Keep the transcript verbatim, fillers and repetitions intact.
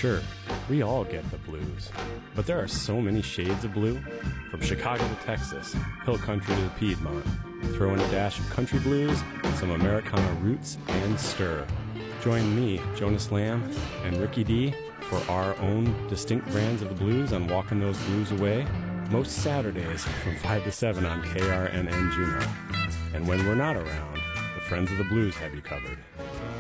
Sure, we all get the blues, but there are so many shades of blue. From Chicago to Texas, hill country to the Piedmont. Throw in a dash of country blues, some Americana roots, and stir. Join me, Jonas Lamb, and Ricky D for our own distinct brands of the blues on Walking Those Blues Away, most Saturdays from five to seven on K R N N Juneau. And when we're not around, the Friends of the Blues have you covered.